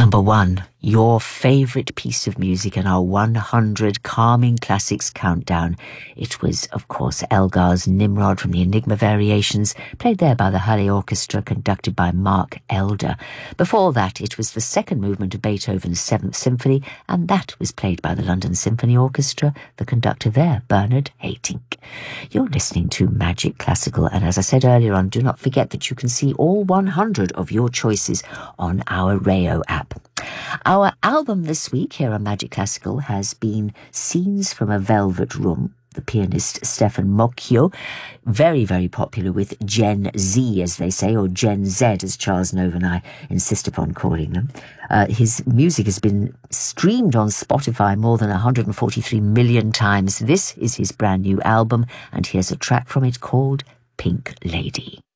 Number 1, your favourite piece of music in our 100 Calming Classics countdown. It was, of course, Elgar's Nimrod from the Enigma Variations, played there by the Halle Orchestra, conducted by Mark Elder. Before that, it was the second movement of Beethoven's Seventh Symphony, and that was played by the London Symphony Orchestra, the conductor there, Bernard Haitink. You're listening to Magic Classical, and as I said earlier on, do not forget that you can see all 100 of your choices on our Rayo app. Our album this week here on Magic Classical has been Scenes from a Velvet Room, the pianist Stefan Mocchio, very, very popular with Gen Z, as they say, or Gen Z, as Charles Nova and I insist upon calling them. His music has been streamed on Spotify more than 143 million times. This is his brand new album, and here's a track from it called Pink Lady.